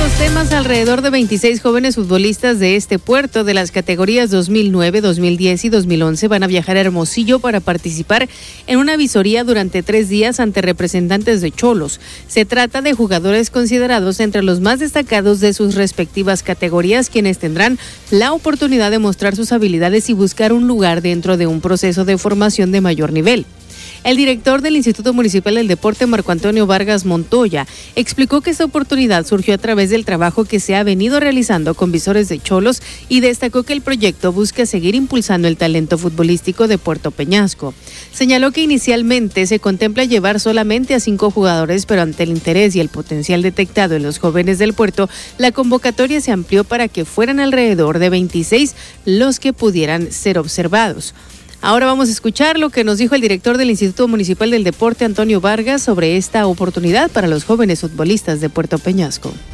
otros temas, alrededor de 26 jóvenes futbolistas de este puerto de las categorías 2009, 2010 y 2011 van a viajar a Hermosillo para participar en una visoría durante 3 días ante representantes de Xolos. Se trata de jugadores considerados entre los más destacados de sus respectivas categorías, quienes tendrán la oportunidad de mostrar sus habilidades y buscar un lugar dentro de un proceso de formación de mayor nivel. El director del Instituto Municipal del Deporte, Marco Antonio Vargas Montoya, explicó que esta oportunidad surgió a través del trabajo que se ha venido realizando con visores de Xolos y destacó que el proyecto busca seguir impulsando el talento futbolístico de Puerto Peñasco. Señaló que inicialmente se contempla llevar solamente a 5 jugadores, pero ante el interés y el potencial detectado en los jóvenes del puerto, la convocatoria se amplió para que fueran alrededor de 26 los que pudieran ser observados. Ahora vamos a escuchar lo que nos dijo el director del Instituto Municipal del Deporte, Antonio Vargas, sobre esta oportunidad para los jóvenes futbolistas de Puerto Peñasco.